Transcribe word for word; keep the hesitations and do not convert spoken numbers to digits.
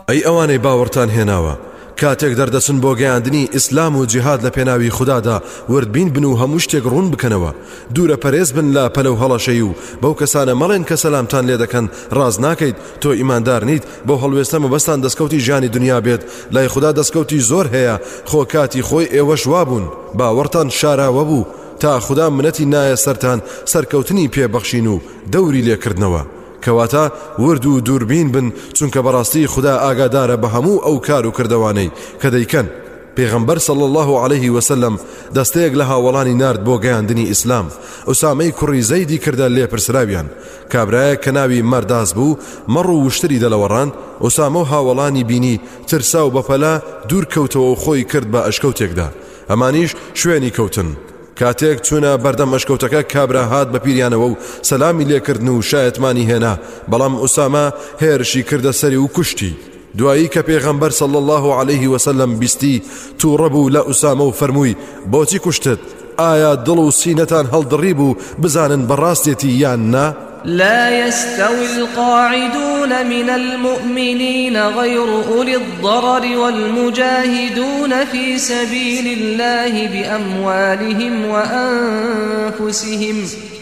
ئەی ئەوانەی باوەڕتان هێناوە کاتێک دەردەچن بۆ گەیاندنی ئیسلام و جیهاد لە پێناوی خوددادا وردبین بن و هەموو شتێک ڕوون بکەنەوە دوورە پەرێز بن لە پەلە و هەڵەشەی و بەو کەسانە مەڵێن کە سەلامتان لێ دەکەن ڕاز ناکەیت تۆ ئیماندار نیت بۆ هەڵوێستە مەبەستان دەستکەوتی ژیانی دنیا بێت لای خوددا دەستکەوتی زۆر هەیە خۆ کاتی خۆی ئێوەش وابوون باوەڕتان شاراوە بوو تا خوددا منەتی نایە سەرتان سەرکەوتنی پێبەخشین و دەوری لێکردنەوە کەواتە ورد و دووربین بن چونکە بەڕاستی خوددا ئاگادارە بە هەموو ئەو کار و کردەوانەی کە دەیکەن. پێغەمبەر صلی الله عليه وسلم دەستەیەک لە هاوڵانی نارد بۆ گەیاندنی ئیسلام ئوسامەی کوڕی زەیدی کردە لێپرسراویان کابرایە کە ناوی مەرداز بوو مەڕ و وشتری دەلەوەڕاند ئوسامە و هاوڵانی بینی ترسا و بەپەلا دوور کەوتەوە و خۆی کرد بە ئەشکەوتێکدا ئەمانیش شوێنی کەوتن کاتێک چوونە بەردەم ئەشکەوتەکە کابرا هات بە پیریانەوە و سەلامی لێکردن و شایەتمانی هێنا بەڵام ئوسامە هێرشی کردە سەری و کوشتی دوایی کە پێغەمبەر صلی الله عليه وسلم بیستی تووڕە بوو لە ئوسامە و فەرمووی بۆچی کوشتت ئایا دڵ و سینەتان هەڵدڕی بوو بزانن بەڕاستێتی یان نا لا يستوي القاعدون من المؤمنين غير أولي الضرر والمجاهدون في سبيل الله بأموالهم وأنفسهم